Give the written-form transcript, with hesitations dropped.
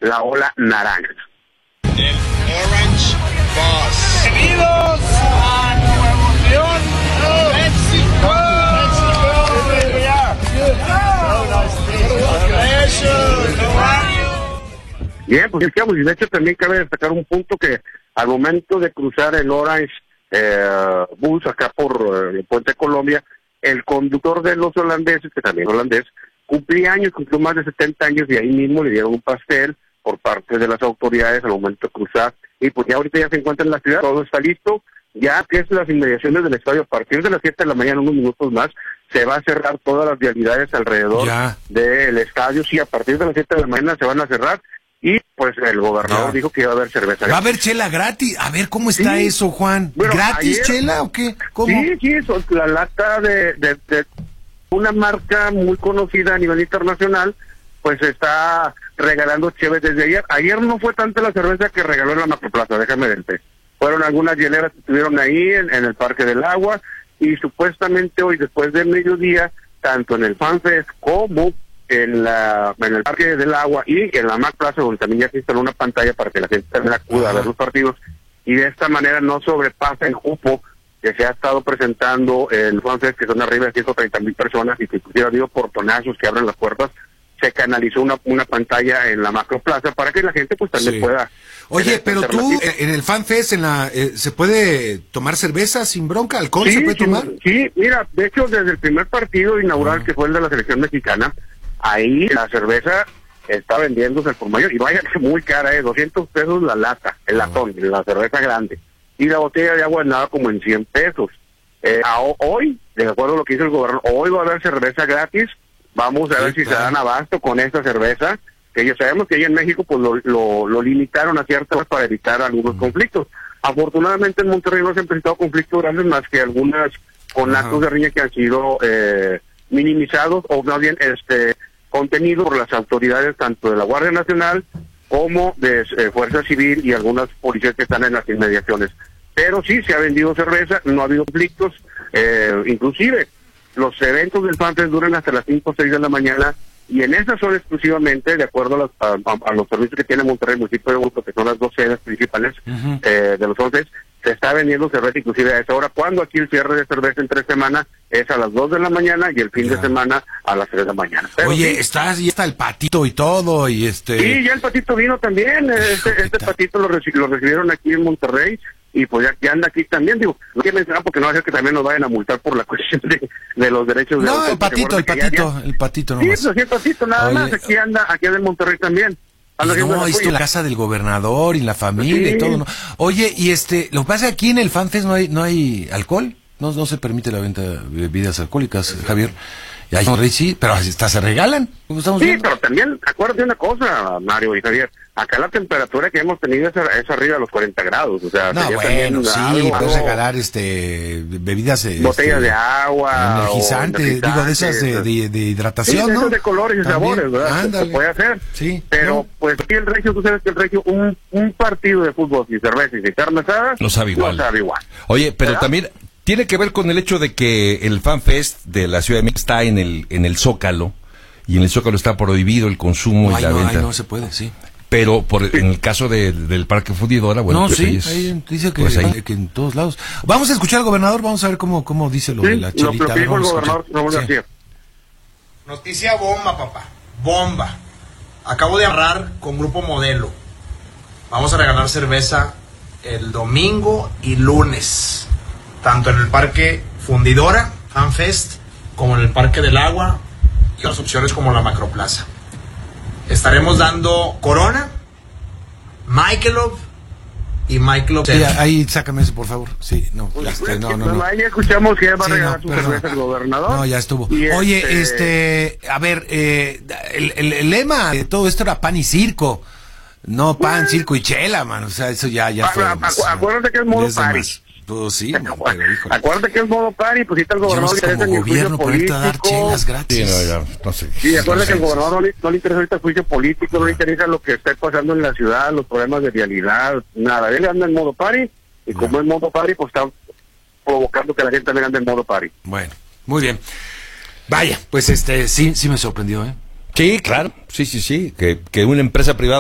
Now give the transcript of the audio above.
la ola naranja. El Orange Boss. Bienvenidos a Nuevo León, México. Bien, pues digamos, y de hecho también cabe destacar un punto que al momento de cruzar el Orange Bus acá por el Puente Colombia, el conductor de los holandeses, que también es holandés, cumplía más de 70 años, y ahí mismo le dieron un pastel por parte de las autoridades al momento de cruzar, y pues ya ahorita ya se encuentra en la ciudad, todo está listo, ya que es las inmediaciones del estadio, a partir de las 7 de la mañana, unos minutos más, se va a cerrar todas las vialidades alrededor del estadio. Sí, a partir de las 7 de la mañana se van a cerrar, y pues el gobernador dijo que iba a haber cerveza. Va a haber chela gratis. A ver, ¿cómo está eso, Juan? Bueno, ¿gratis ayer, chela o qué? ¿Cómo? Sí, la lata de una marca muy conocida a nivel internacional, pues está regalando cheves desde ayer. Ayer no fue tanta la cerveza que regaló en la Macroplaza, déjame decirte. Fueron algunas hieleras que estuvieron ahí en el Parque del Agua, y supuestamente hoy, después del mediodía, tanto en el FanFest como en el Parque del Agua y en la Macroplaza, donde también ya se instaló una pantalla para que la gente también acuda a ver los partidos, y de esta manera no sobrepasa el cupo que se ha estado presentando el FanFest, que son arriba de 130,000 personas, y que inclusive ha habido portonazos que abren las puertas. Se canalizó una pantalla en la Macroplaza para que la gente pues también pueda... Oye, pero tú, en el FanFest, ¿se puede tomar cerveza sin bronca? ¿Alcohol se puede tomar? Sí, mira, de hecho, desde el primer partido inaugural, que fue el de la selección mexicana, ahí la cerveza está vendiéndose por mayor, y vaya que muy cara, 200 pesos la lata, el latón, la cerveza grande, y la botella de agua andaba como en 100 pesos. Hoy, de acuerdo a lo que dice el gobernador, hoy va a haber cerveza gratis. Vamos a ver si se dan abasto con esta cerveza, que ya sabemos que allá en México pues lo limitaron a ciertas horas para evitar algunos conflictos. Afortunadamente en Monterrey no se han presentado conflictos grandes, más que algunas con actos de riña que han sido minimizados, o más bien contenidos por las autoridades tanto de la Guardia Nacional como de Fuerza Civil y algunas policías que están en las inmediaciones. Pero sí, se ha vendido cerveza, no ha habido conflictos, inclusive los eventos del FanFest duran hasta las 5 o 6 de la mañana, y en esa zona exclusivamente, de acuerdo a los servicios que tiene Monterrey, municipio de Gusto, que son las dos sedes principales de los FanFest, se está vendiendo cerveza inclusive a esa hora, cuando aquí el cierre de cerveza entre semana es a las 2 de la mañana y el fin de semana a las 3 de la mañana. Pero oye, ya está el patito y todo, y Sí, ya el patito vino también, este patito lo recibieron aquí en Monterrey, y pues ya anda aquí también, digo, no quiero mencionar porque no va a ser que también nos vayan a multar por la cuestión de los derechos de autor. No, el patito nomás. Sí, el patito nada más, aquí anda en Monterrey también. No, esto en la casa del gobernador y la familia y todo, ¿no? Oye, y lo que pasa es que aquí en el FanFest no hay alcohol, no se permite la venta de bebidas alcohólicas, Javier. Y ahí sí, pero hasta se regalan. Pero también, acuérdate una cosa, Mario y Javier, acá la temperatura que hemos tenido es arriba de los 40 grados, o sea... No, bueno, sí, puedes regalar bebidas... botellas de agua... energizantes, digo, de esas de hidratación, sí, ¿no? de colores y sabores, ¿verdad? Ándale. Se puede hacer. Sí. Pero, pues, aquí el Regio, tú sabes que el Regio, un partido de fútbol sin cerveza y sin carne asada... No sabe igual. Oye, pero también... Tiene que ver con el hecho de que el FanFest de la Ciudad de México está en el Zócalo, y en el Zócalo está prohibido el consumo y la venta. No se puede, sí. Pero en el caso del Parque Fundidora, bueno, pues ahí dice que en todos lados. Vamos a escuchar al gobernador, vamos a ver cómo dice lo de la chelita. Lo que dijo el gobernador Raúl García. Noticia bomba, papá, bomba. Acabo de agarrar con Grupo Modelo. Vamos a regalar cerveza el domingo y lunes, tanto en el Parque Fundidora, FanFest, como en el Parque del Agua, y otras opciones como la Macroplaza. Estaremos dando Corona, Michelob y Michelob. Sí, ahí sácame eso, por favor. Sí, no. Ahí escuchamos que va a regalar su cerveza el gobernador. No, ya estuvo. Oye, a ver, el lema de todo esto era pan y circo. No pan, circo y chela, man. O sea, eso ya fue. Acuérdate que es modo party. Sí, pero acuérdate que es modo party, pues si está el gobernador que interesa el juicio político. Dar chelas gratis. No sé. Sí, acuérdate que el gobernador no le interesa ahorita el juicio político, no le interesa lo que está pasando en la ciudad, los problemas de vialidad, nada. Él anda en modo party, y como es modo party, pues está provocando que la gente también ande en modo party. Bueno, muy bien. Vaya, pues sí me sorprendió, ¿eh? Sí, claro, sí, que una empresa privada